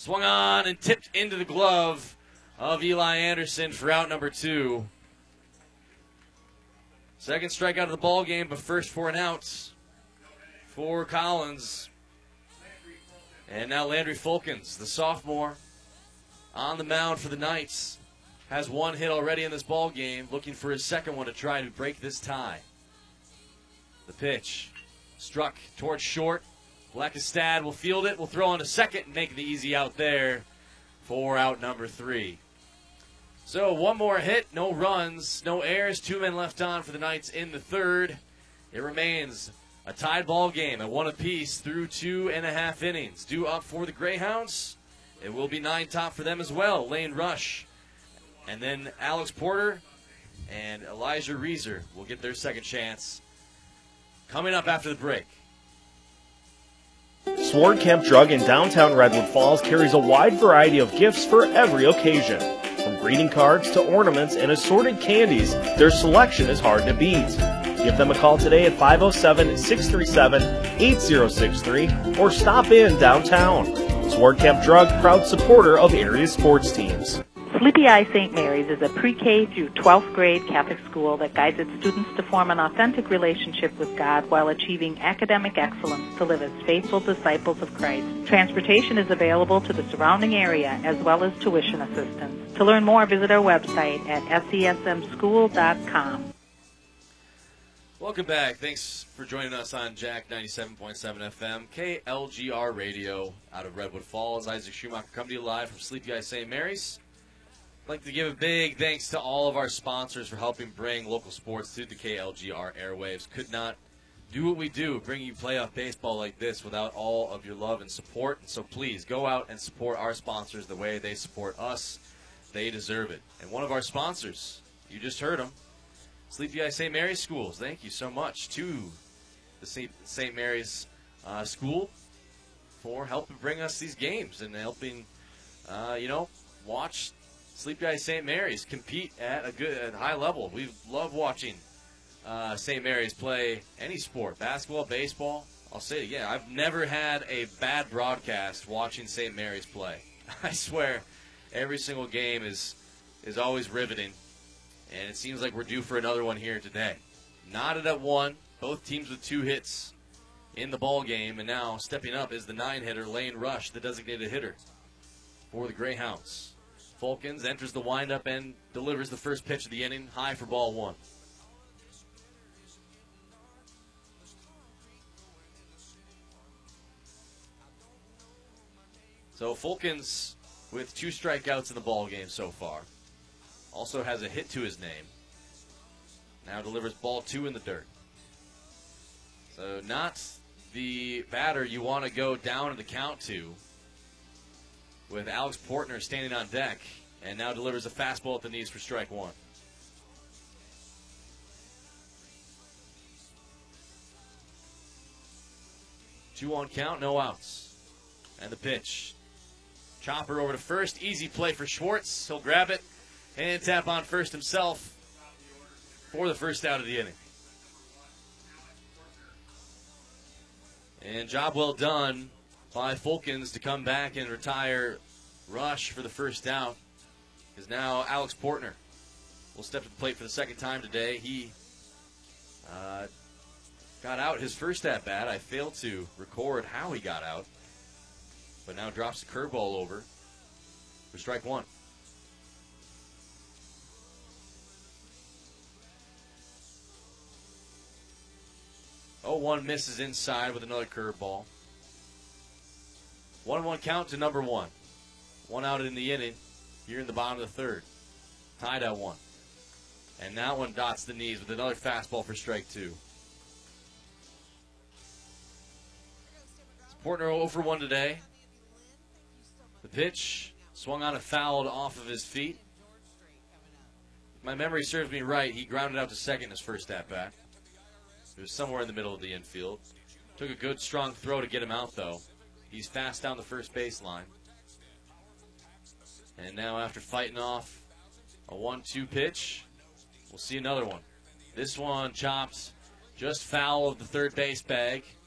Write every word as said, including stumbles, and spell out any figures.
Swung on and tipped into the glove of Eli Anderson for out number two. Second strikeout of the ball game, but first for an out for Collins. And now Landry Fulkins, the sophomore, on the mound for the Knights. Has one hit already in this ball game, looking for his second one to try to break this tie. The pitch struck towards short. Blackestad will field it, will throw on to second and make the easy out there for out number three. So one more hit, no runs, no errors, two men left on for the Knights in the third. It remains a tied ball game at one apiece through two and a half innings. Due up for the Greyhounds. It will be nine top for them as well. Lane Rush and then Alex Porter and Elijah Reeser will get their second chance coming up after the break. Swarnkemp Drug in downtown Redwood Falls carries a wide variety of gifts for every occasion. From greeting cards to ornaments and assorted candies, their selection is hard to beat. Give them a call today at five oh seven, six three seven, eight oh six three or stop in downtown. Swarnkemp Drug, proud supporter of area sports teams. Sleepy Eye Saint Mary's is a pre-K through twelfth grade Catholic school that guides its students to form an authentic relationship with God while achieving academic excellence to live as faithful disciples of Christ. Transportation is available to the surrounding area as well as tuition assistance. To learn more, visit our website at S E S M school dot com. Welcome back. Thanks for joining us on Jack ninety-seven point seven F M, K L G R Radio out of Redwood Falls. Isaac Schumacher coming to you live from Sleepy Eye Saint Mary's. I'd like to give a big thanks to all of our sponsors for helping bring local sports to the K L G R airwaves. Could not do what we do, bring you playoff baseball like this without all of your love and support. And so please go out and support our sponsors the way they support us. They deserve it. And one of our sponsors, you just heard them, Sleepy Eye Saint Mary's Schools. Thank you so much to the Saint Mary's uh, School for helping bring us these games and helping, uh, you know, watch Sleepy Eye Saint Mary's compete at a good, at a high level. We love watching uh, Saint Mary's play any sport, basketball, baseball. I'll say it again. I've never had a bad broadcast watching Saint Mary's play. I swear, every single game is is always riveting, and it seems like we're due for another one here today. Knotted at one, both teams with two hits in the ball game, and now stepping up is the nine-hitter, Lane Rush, the designated hitter for the Greyhounds. Fulkins enters the windup and delivers the first pitch of the inning, high for ball one. So Fulkins with two strikeouts in the ball game so far. Also has a hit to his name. Now delivers ball two in the dirt. So not the batter you want to go down in the count to, with Alex Portner standing on deck, and now delivers a fastball at the knees for strike one. Two on count, no outs. And the pitch. Chopper over to first. Easy play for Schwartz. He'll grab it and tap on first himself for the first out of the inning. And job well done by Fulkins to come back and retire Rush for the first out. Because now Alex Portner will step to the plate for the second time today. He uh, got out his first at-bat. I failed to record how he got out. But now drops the curveball over for strike one. oh one misses inside with another curveball. one one count to number one. One out in the inning here in the bottom of the third. Tied at one. And that one dots the knees with another fastball for strike two. Portner oh for one today. The pitch swung on and fouled off of his feet. If my memory serves me right, he grounded out to second his first at-bat. It was somewhere in the middle of the infield. Took a good, strong throw to get him out, though. He's fast down the first baseline. And now after fighting off a one two pitch, we'll see another one. This one chops just foul of the third base bag.